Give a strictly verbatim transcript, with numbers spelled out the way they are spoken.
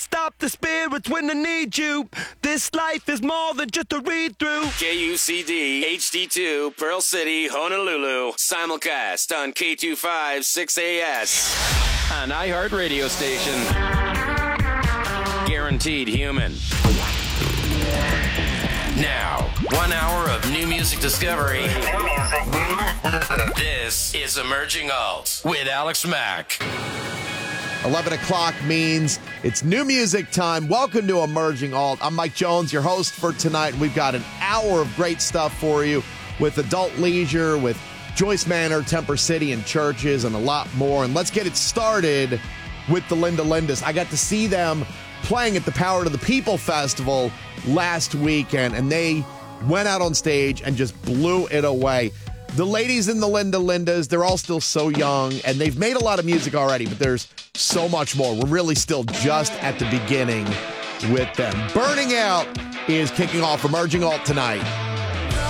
Stop the spirits when they need you. This life is more than just a read-through. K U C D H D two, Pearl City, Honolulu. Simulcast on K two five six A S. An iHeart radio station. Guaranteed human. Now, one hour of new music discovery. This is Emerging Alt with Alex Mack. eleven o'clock means it's new music time. Welcome to Emerging Alt. I'm Mike Jones, your host for tonight. We've got an hour of great stuff for you with Adult Leisure, with Joyce Manor, Temper City, and Churches, and a lot more. And let's get it started with the Linda Lindas. I got to see them playing at the Power to the People Festival last weekend, and they went out on stage and just blew it away. The ladies in the Linda Lindas, they're all still so young, and they've made a lot of music already, but there's so much more. We're really still just at the beginning with them. Burning Out is kicking off Emerging Alt tonight